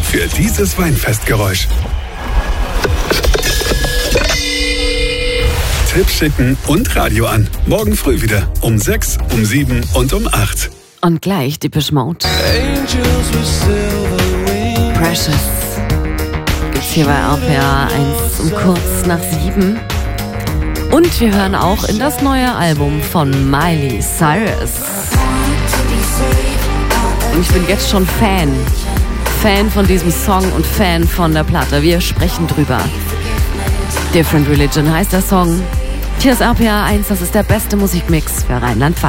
für dieses Weinfestgeräusch. Tipp schicken und Radio an. Morgen früh wieder um 6, um 7 und um 8. Und gleich Depeche Mode. Precious. Gibt's hier bei RPA 1 um kurz nach 7. Und wir hören auch in das neue Album von Miley Cyrus. Und ich bin jetzt schon Fan von diesem Song und Fan von der Platte. Wir sprechen drüber. Different Religion heißt der Song. Hier ist RPA 1, das ist der beste Musikmix für Rheinland-Pfalz.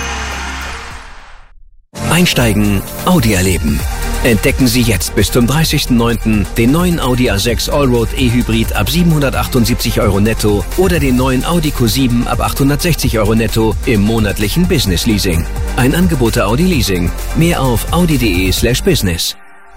Einsteigen, Audi erleben. Entdecken Sie jetzt bis zum 30.09. den neuen Audi A6 Allroad E-Hybrid ab 778 € netto oder den neuen Audi Q7 ab 860 € netto im monatlichen Business Leasing. Ein Angebot der Audi Leasing. Mehr auf audi.de/business.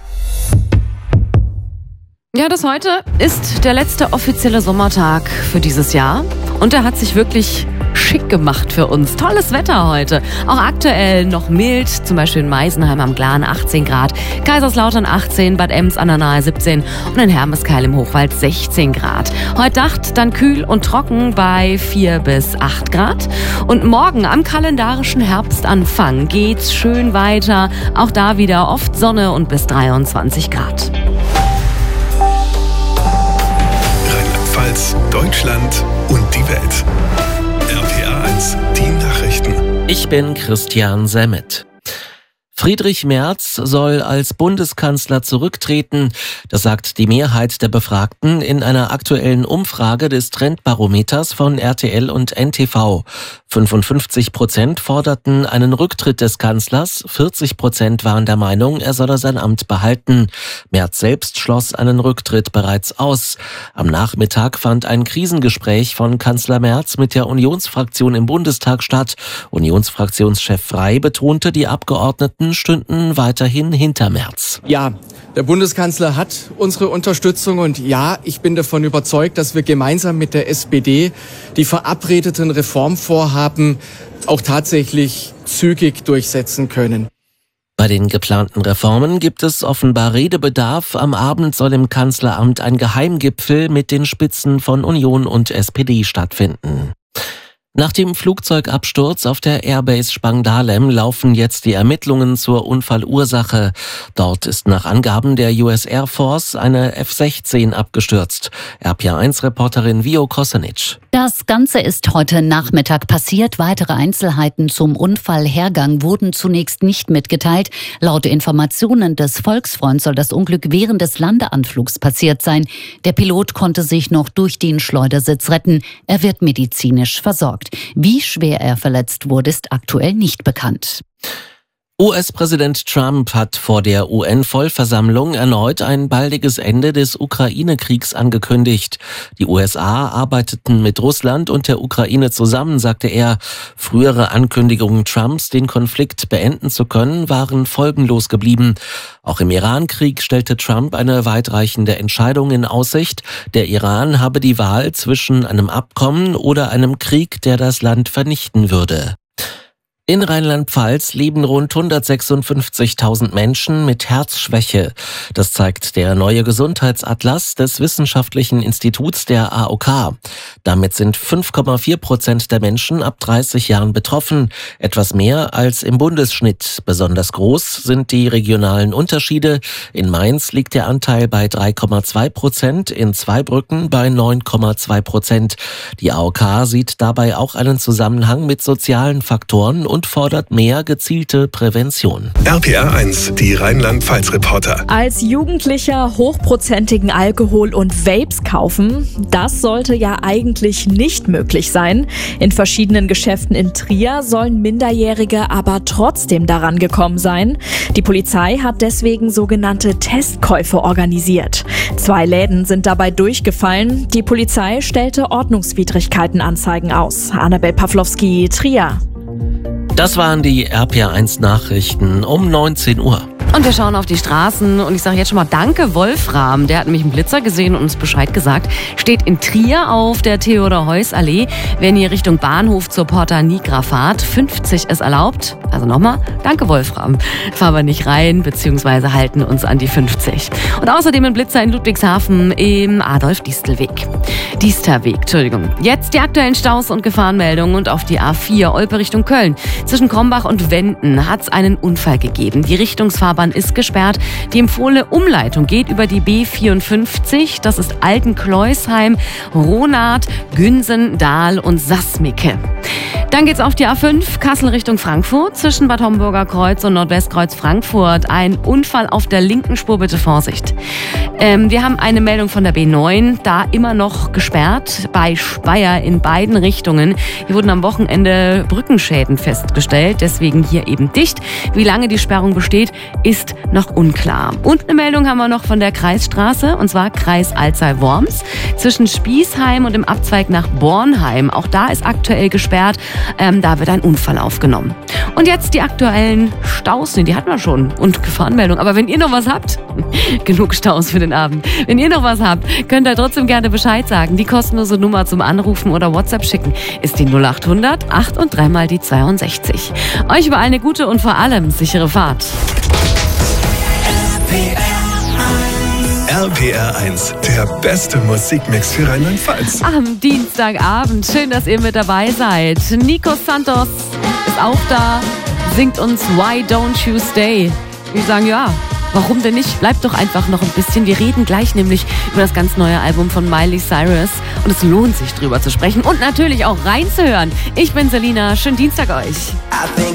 Ja, das heute ist der letzte offizielle Sommertag für dieses Jahr. Und er hat sich wirklich schick gemacht für uns. Tolles Wetter heute. Auch aktuell noch mild, zum Beispiel in Meisenheim am Glan 18 Grad, Kaiserslautern 18, Bad Ems an der Nahe 17 und in Hermeskeil im Hochwald 16 Grad. Heute Nacht dann kühl und trocken bei 4 bis 8 Grad. Und morgen am kalendarischen Herbstanfang geht's schön weiter. Auch da wieder oft Sonne und bis 23 Grad. Rheinland-Pfalz, Deutschland und die Welt. RPA 1, die Nachrichten. Ich bin Christian Semmet. Friedrich Merz soll als Bundeskanzler zurücktreten. Das sagt die Mehrheit der Befragten in einer aktuellen Umfrage des Trendbarometers von RTL und NTV. 55% forderten einen Rücktritt des Kanzlers, 40% waren der Meinung, er solle sein Amt behalten. Merz selbst schloss einen Rücktritt bereits aus. Am Nachmittag fand ein Krisengespräch von Kanzler Merz mit der Unionsfraktion im Bundestag statt. Unionsfraktionschef Frey betonte, die Abgeordneten stünden weiterhin hinter Merz. Ja, der Bundeskanzler hat unsere Unterstützung und ja, ich bin davon überzeugt, dass wir gemeinsam mit der SPD die verabredeten Reformvorhaben auch tatsächlich zügig durchsetzen können. Bei den geplanten Reformen gibt es offenbar Redebedarf. Am Abend soll im Kanzleramt ein Geheimgipfel mit den Spitzen von Union und SPD stattfinden. Nach dem Flugzeugabsturz auf der Airbase Spangdahlem laufen jetzt die Ermittlungen zur Unfallursache. Dort ist nach Angaben der US Air Force eine F-16 abgestürzt. RPA1-Reporterin Vio Kosanic. Das Ganze ist heute Nachmittag passiert. Weitere Einzelheiten zum Unfallhergang wurden zunächst nicht mitgeteilt. Laut Informationen des Volksfreunds soll das Unglück während des Landeanflugs passiert sein. Der Pilot konnte sich noch durch den Schleudersitz retten. Er wird medizinisch versorgt. Wie schwer er verletzt wurde, ist aktuell nicht bekannt. US-Präsident Trump hat vor der UN-Vollversammlung erneut ein baldiges Ende des Ukraine-Kriegs angekündigt. Die USA arbeiteten mit Russland und der Ukraine zusammen, sagte er. Frühere Ankündigungen Trumps, den Konflikt beenden zu können, waren folgenlos geblieben. Auch im Iran-Krieg stellte Trump eine weitreichende Entscheidung in Aussicht. Der Iran habe die Wahl zwischen einem Abkommen oder einem Krieg, der das Land vernichten würde. In Rheinland-Pfalz leben rund 156.000 Menschen mit Herzschwäche. Das zeigt der neue Gesundheitsatlas des Wissenschaftlichen Instituts der AOK. Damit sind 5,4% der Menschen ab 30 Jahren betroffen, etwas mehr als im Bundesschnitt. Besonders groß sind die regionalen Unterschiede. In Mainz liegt der Anteil bei 3,2%, in Zweibrücken bei 9,2%. Die AOK sieht dabei auch einen Zusammenhang mit sozialen Faktoren und fordert mehr gezielte Prävention. RPA 1, die Rheinland-Pfalz-Reporter. Als Jugendlicher hochprozentigen Alkohol und Vapes kaufen, das sollte ja eigentlich nicht möglich sein. In verschiedenen Geschäften in Trier sollen Minderjährige aber trotzdem daran gekommen sein. Die Polizei hat deswegen sogenannte Testkäufe organisiert. 2 Läden sind dabei durchgefallen. Die Polizei stellte Ordnungswidrigkeitenanzeigen aus. Annabel Pawlowski, Trier. Das waren die RPA1 Nachrichten um 19 Uhr. Und wir schauen auf die Straßen und ich sage jetzt schon mal danke Wolfram. Der hat nämlich einen Blitzer gesehen und uns Bescheid gesagt. Steht in Trier auf der Theodor-Heuss-Allee. Wenn ihr Richtung Bahnhof zur Porta Nigra fahrt, 50 ist erlaubt. Also nochmal, danke Wolfram. Fahren wir nicht rein, beziehungsweise halten uns an die 50. Und außerdem ein Blitzer in Ludwigshafen im Adolf-Diesterweg. Jetzt die aktuellen Staus und Gefahrenmeldungen und auf die A4 Olpe Richtung Köln. Zwischen Krombach und Wenden hat es einen Unfall gegeben. Die Richtungsfahrbahn ist gesperrt. Die empfohlene Umleitung geht über die B54. Das ist Altenkleusheim, Ronath, Günsen, Dahl und Sassmicke. Dann geht's auf die A5 Kassel Richtung Frankfurt zwischen Bad Homburger Kreuz und Nordwestkreuz Frankfurt. Ein Unfall auf der linken Spur, bitte Vorsicht. Wir haben eine Meldung von der B9, da immer noch gesperrt bei Speyer in beiden Richtungen. Hier wurden am Wochenende Brückenschäden festgestellt, deswegen hier eben dicht. Wie lange die Sperrung besteht, ist noch unklar. Und eine Meldung haben wir noch von der Kreisstraße, und zwar Kreis Alzey-Worms zwischen Spießheim und dem Abzweig nach Bornheim. Auch da ist aktuell gesperrt. Da wird ein Unfall aufgenommen. Und jetzt die aktuellen Staus, die hatten wir schon, und Gefahrenmeldung. Aber wenn ihr noch was habt, genug Staus für den Abend. Wenn ihr noch was habt, könnt ihr trotzdem gerne Bescheid sagen. Die kostenlose Nummer zum Anrufen oder WhatsApp schicken ist die 0800 8 und 3 mal die 62. Euch überall eine gute und vor allem sichere Fahrt. RPR 1, der beste Musikmix für Rheinland-Pfalz. Am Dienstagabend, schön, dass ihr mit dabei seid. Nico Santos ist auch da, singt uns Why Don't You Stay. Wir sagen, ja, warum denn nicht? Bleibt doch einfach noch ein bisschen. Wir reden gleich nämlich über das ganz neue Album von Miley Cyrus. Und es lohnt sich, drüber zu sprechen und natürlich auch reinzuhören. Ich bin Selina, schönen Dienstag euch.